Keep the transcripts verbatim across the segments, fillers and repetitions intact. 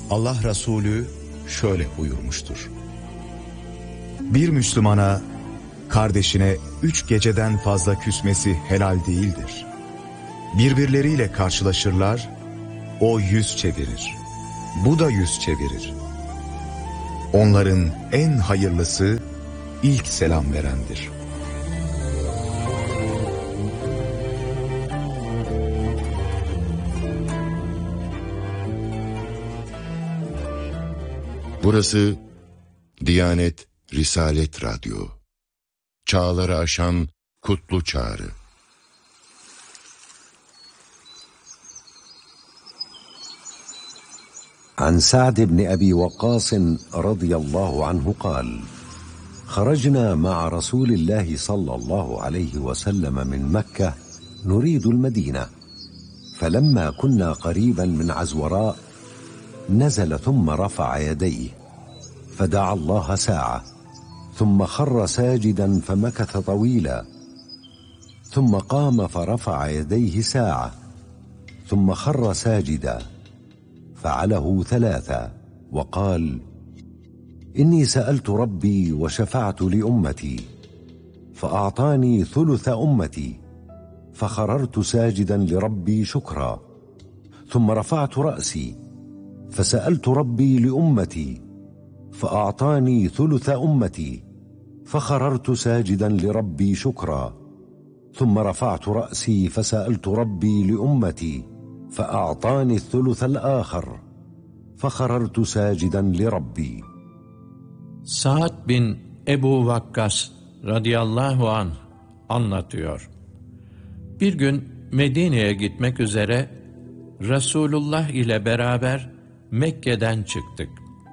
Allah Resulü şöyle buyurmuştur: Bir Müslümana kardeşine üç geceden fazla küsmesi helal değildir. Birbirleriyle karşılaşırlar, o yüz çevirir, bu da yüz çevirir. Onların en hayırlısı ilk selam verendir. Burası Diyanet Risalet Radyo. Çağları aşan kutlu çağrı. عن سعد بن أبي وقاص رضي الله عنه قال: خرجنا مع رسول الله صلى الله عليه وسلم من مكة نريد المدينة، فلما كنا قريبا من عزوراء نزل ثم رفع يديه فدعا الله ساعة، ثم خر ساجدا فمكث طويلا، ثم قام فرفع يديه ساعة، ثم خر ساجدا فعله ثلاثا، وقال: إني سألت ربي وشفعت لأمتي فأعطاني ثلث أمتي، فخررت ساجدا لربي شكرا، ثم رفعت رأسي فسألت ربي لأمتي فأعطاني ثلث أمتي، فخررت ساجدا لربي شكرا، ثم رفعت رأسي فسألت ربي لأمتي فأعطاني الثلث الآخر، فخررت ساجدا لربي. Sa'd bin Ebu Vakkas radıyallahu anh anlatıyor. Bir gün Medine'ye gitmek üzere Resulullah ile beraber Mekke'den çıktık.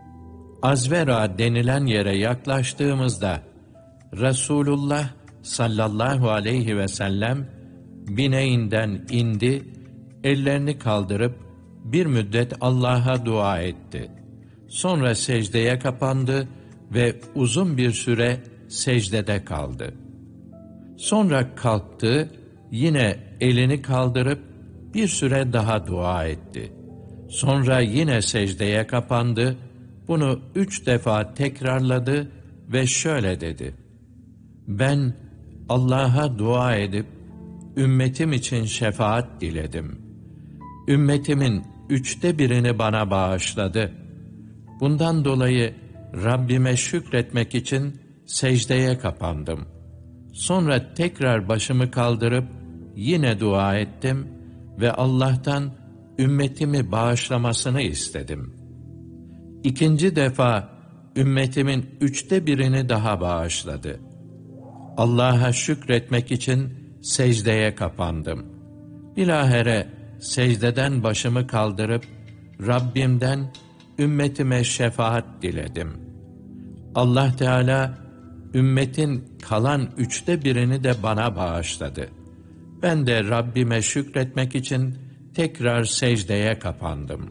Azvera denilen yere yaklaştığımızda Resulullah sallallahu aleyhi ve sellem bineğinden indi, ellerini kaldırıp bir müddet Allah'a dua etti. Sonra secdeye kapandı ve uzun bir süre secdede kaldı. Sonra kalktı, yine elini kaldırıp bir süre daha dua etti. Sonra yine secdeye kapandı, bunu üç defa tekrarladı ve şöyle dedi: Ben Allah'a dua edip ümmetim için şefaat diledim. Ümmetimin üçte birini bana bağışladı. Bundan dolayı Rabbime şükretmek için secdeye kapandım. Sonra tekrar başımı kaldırıp yine dua ettim ve Allah'tan ümmetimi bağışlamasını istedim. İkinci defa ümmetimin üçte birini daha bağışladı. Allah'a şükretmek için secdeye kapandım. Bilahare secdeden başımı kaldırıp Rabbimden ümmetime şefaat diledim. Allah Teala ümmetin kalan üçte birini de bana bağışladı. Ben de Rabbime şükretmek için tekrar secdeye kapandım.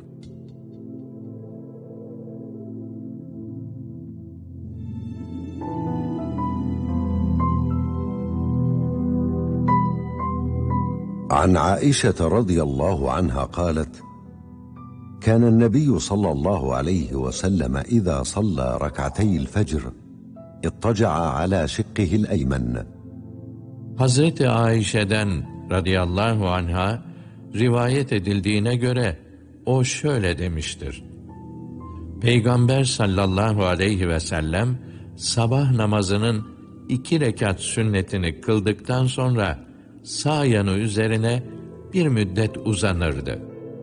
عن عائشة رضي الله عنها قالت: كان النبي صلى الله عليه وسلم إذا صلى ركعتي الفجر اضطجع على شقه الأيمن. Hazreti Ayşe'den radıyallahu anha rivayet edildiğine göre o şöyle demiştir: Peygamber sallallahu aleyhi ve sellem sabah namazının iki rekat sünnetini kıldıktan sonra sağ yanı üzerine bir müddet uzanırdı.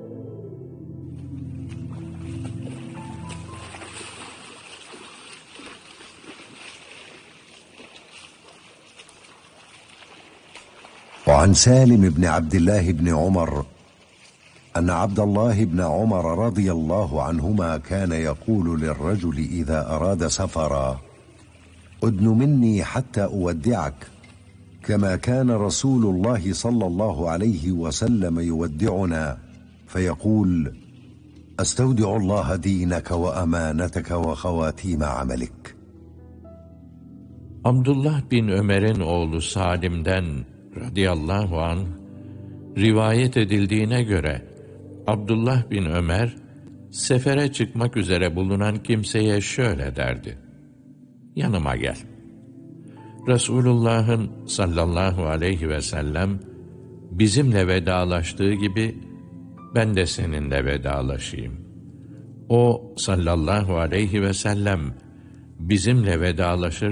وعن سالم بن عبد الله بن عمر أن عبد الله بن عمر رضي الله عنهما كان يقول للرجل إذا أراد سفرا: أدن مني حتى أودعك، كما كان رسول الله صلى الله عليه وسلم يودعنا فيقول: أستودع الله دينك وأمانتك وخواتيم عملك. Abdullah bin Ömer'in oğlu Salim'den radıyallahu anh rivayet edildiğine göre Abdullah bin Ömer sefere çıkmak üzere bulunan kimseye şöyle derdi: yanıma gel. Resulullah'ın sallallahu aleyhi ve sellem bizimle vedalaştığı gibi ben de seninle vedalaşayım. O sallallahu aleyhi ve sellem bizimle vedalaşır